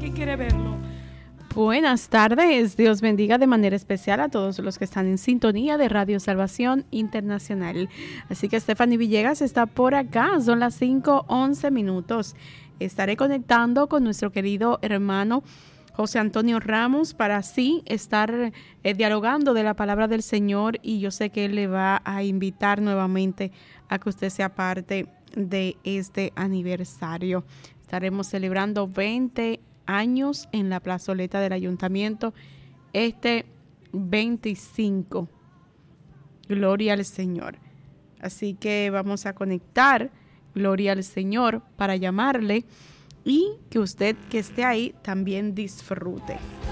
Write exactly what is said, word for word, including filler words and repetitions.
¿Quién quiere verlo? Buenas tardes, Dios bendiga de manera especial a todos los que están en sintonía de Radio Salvación Internacional. Así que Stephanie Villegas está por acá, son las cinco once minutos. Estaré conectando con nuestro querido hermano José Antonio Ramos para así estar eh, dialogando de la palabra del Señor, y yo sé que él le va a invitar nuevamente a que usted sea parte de este aniversario. Estaremos celebrando veinte años en la plazoleta del ayuntamiento este veinticinco. Gloria al Señor. Así que vamos a conectar, gloria al Señor, para llamarle y que usted que esté ahí también disfrute.